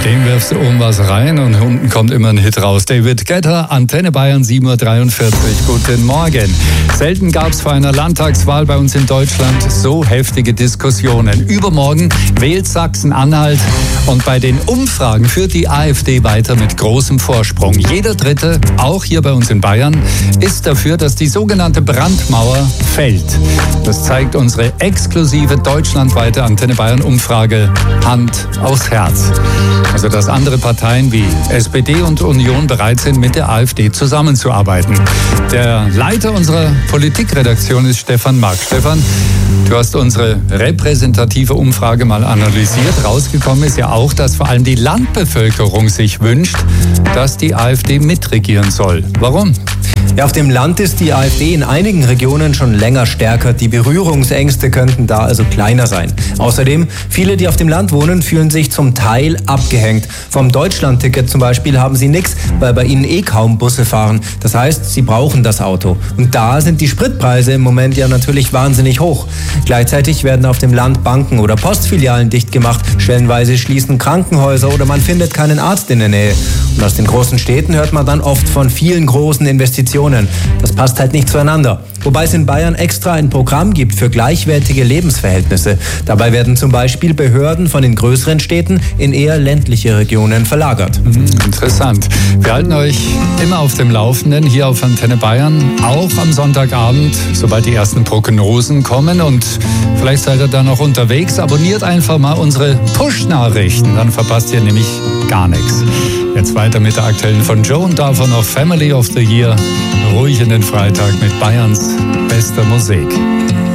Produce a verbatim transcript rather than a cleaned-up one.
dem wirfst du oben was rein und unten kommt immer ein Hit raus. David Guetta, Antenne Bayern, sieben Uhr dreiundvierzig. Guten Morgen. Selten gab es vor einer Landtagswahl bei uns in Deutschland so heftige Diskussionen. Übermorgen wählt Sachsen-Anhalt und bei den Umfragen führt die AfD weiter mit großem Vorsprung. Jeder Dritte, auch hier bei uns in Bayern, ist dafür, dass die sogenannte Brandmauer fällt. Das zeigt unsere exklusive deutschlandweite Antenne Bayern Umfrage Hand aufs Herz. Also dass andere Parteien wie S P D und Union bereit sind, mit der AfD zusammenzuarbeiten. Der Leiter unserer Politikredaktion ist Stefan Mack. Stefan, du hast unsere repräsentative Umfrage mal analysiert. Rausgekommen ist ja auch, dass vor allem die Landbevölkerung sich wünscht, dass die AfD mitregieren soll. Warum? Ja, auf dem Land ist die AfD in einigen Regionen schon länger stärker. Die Berührungsängste könnten da also kleiner sein. Außerdem, viele, die auf dem Land wohnen, fühlen sich zum Teil abgehängt. Vom Deutschlandticket zum Beispiel haben sie nichts, weil bei ihnen eh kaum Busse fahren. Das heißt, sie brauchen das Auto. Und da sind die Spritpreise im Moment ja natürlich wahnsinnig hoch. Gleichzeitig werden auf dem Land Banken oder Postfilialen dicht gemacht. Stellenweise schließen Krankenhäuser oder man findet keinen Arzt in der Nähe. Und aus den großen Städten hört man dann oft von vielen großen Investitionen. Das passt halt nicht zueinander. Wobei es in Bayern extra ein Programm gibt für gleichwertige Lebensverhältnisse. Dabei werden zum Beispiel Behörden von den größeren Städten in eher ländliche Regionen verlagert. Interessant. Wir halten euch immer auf dem Laufenden hier auf Antenne Bayern, auch am Sonntagabend, sobald die ersten Prognosen kommen. Und vielleicht seid ihr da noch unterwegs. Abonniert einfach mal unsere Push-Nachrichten, dann verpasst ihr nämlich gar nichts. Jetzt weiter mit der aktuellen von Joe und davon noch Family of the Year. Ruhig in den Freitag mit Bayerns bester Musik.